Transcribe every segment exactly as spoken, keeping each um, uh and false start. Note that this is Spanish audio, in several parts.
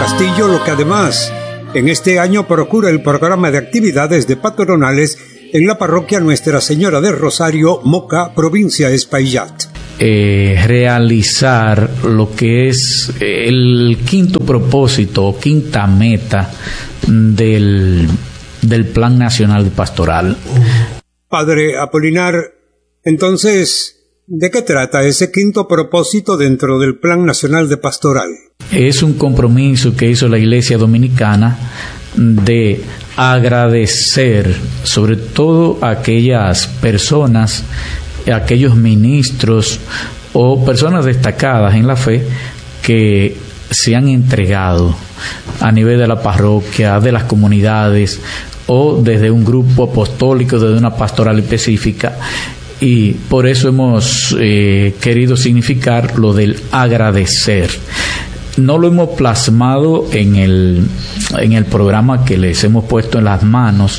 Castillo, lo que además en este año procura el programa de actividades de patronales en la parroquia Nuestra Señora del Rosario, Moca, provincia de Espaillat. Eh, realizar lo que es el quinto propósito o quinta meta del, del Plan Nacional de Pastoral. Padre Apolinar, entonces, ¿de qué trata ese quinto propósito dentro del Plan Nacional de Pastoral? Es un compromiso que hizo la Iglesia Dominicana de agradecer sobre todo a aquellas personas, aquellos ministros o personas destacadas en la fe que se han entregado a nivel de la parroquia, de las comunidades o desde un grupo apostólico, desde una pastoral específica, y por eso hemos eh, querido significar lo del agradecer. No lo hemos plasmado en el, en el programa que les hemos puesto en las manos,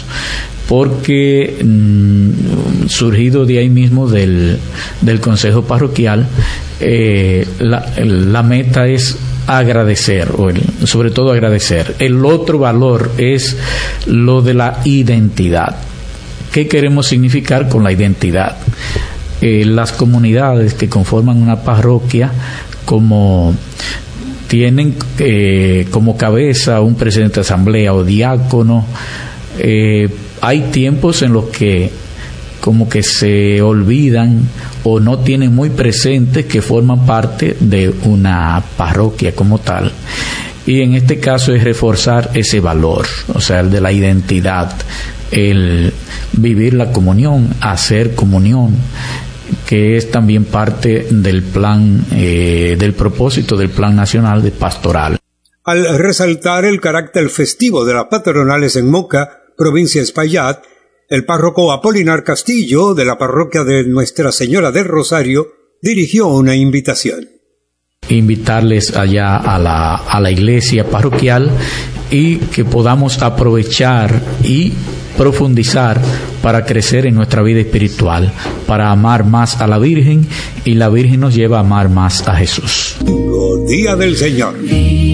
porque mmm, surgido de ahí mismo del, del Consejo Parroquial, eh, la, la meta es agradecer, o el, sobre todo agradecer. El otro valor es lo de la identidad. ¿Qué queremos significar con la identidad? Eh, las comunidades que conforman una parroquia, como tienen eh, como cabeza un presidente de asamblea o diácono, eh, hay tiempos en los que como que se olvidan o no tienen muy presente que forman parte de una parroquia como tal. Y en este caso es reforzar ese valor, o sea, el de la identidad, el vivir la comunión, hacer comunión, que es también parte del plan, eh, del propósito del Plan Nacional de Pastoral. Al resaltar el carácter festivo de las patronales en Moca, provincia de Espaillat, el párroco Apolinar Castillo, de la parroquia de Nuestra Señora del Rosario, dirigió una invitación. Invitarles allá a la, a la iglesia parroquial y que podamos aprovechar y profundizar para crecer en nuestra vida espiritual, para amar más a la Virgen, y la Virgen nos lleva a amar más a Jesús. Día del Señor.